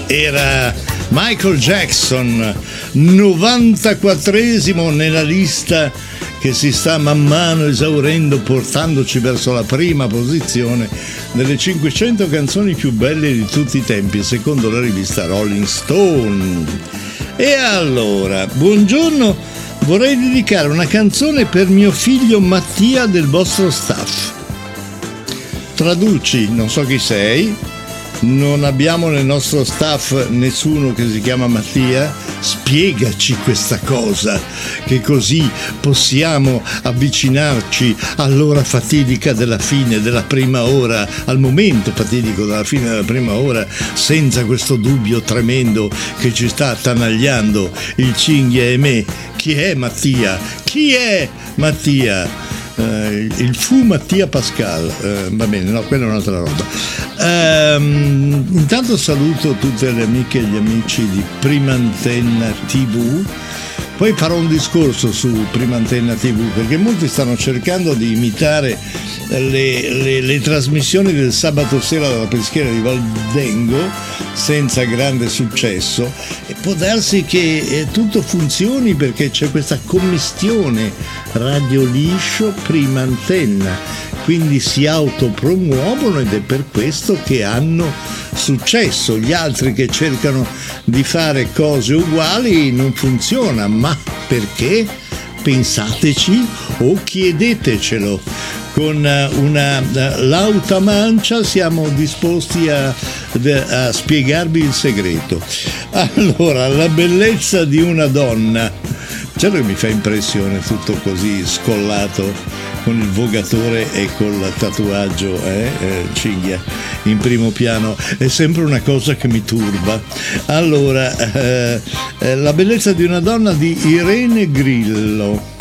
Era Michael Jackson, 94esimo nella lista che si sta man mano esaurendo, portandoci verso la prima posizione delle 500 canzoni più belle di tutti i tempi, secondo la rivista Rolling Stone. E allora, buongiorno, vorrei dedicare una canzone per mio figlio Mattia del vostro staff. Traduci, non so chi sei, non abbiamo nel nostro staff nessuno che si chiama Mattia, spiegaci questa cosa, che così possiamo avvicinarci all'ora fatidica della fine della prima ora, al momento fatidico della fine della prima ora, senza questo dubbio tremendo che ci sta attanagliando il Cinghia e me. Chi è Mattia? Chi è Mattia? Il fu Mattia Pascal, va bene, no, quella è un'altra roba. Intanto saluto tutte le amiche e gli amici di Prima Antenna TV. Poi farò un discorso su Prima Antenna TV, perché molti stanno cercando di imitare le trasmissioni del sabato sera dalla peschiera di Valdengo senza grande successo, e può darsi che tutto funzioni perché c'è questa commistione radio liscio Prima Antenna, quindi si autopromuovono ed è per questo che hanno successo. Gli altri che cercano di fare cose uguali non funziona, ma perché? Pensateci o chiedetecelo. Con una lauta mancia siamo disposti a spiegarvi il segreto. Allora, la bellezza di una donna. Certo che mi fa impressione tutto così scollato, con il vogatore e col tatuaggio, Cinghia, in primo piano, è sempre una cosa che mi turba. Allora, la bellezza di una donna di Irene Grillo.